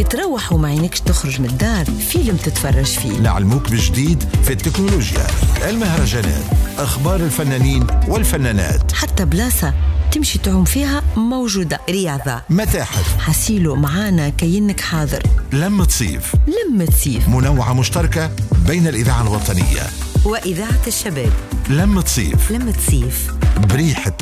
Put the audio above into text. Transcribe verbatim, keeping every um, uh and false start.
تروح وما عينكش تخرج من الدار، فيلم تتفرج فيه. نعلموك بجديد في التكنولوجيا، المهرجانات، أخبار الفنانين والفنانات، حتى بلاصة تمشي تعوم فيها موجودة. رياضة، متاحف، حسيلو معانا كينك حاضر. لم تصيف، لم تصيف، منوعة مشتركة بين الإذاعة الوطنية وإذاعة الشباب. لم تصيف، لم تصيف بريحة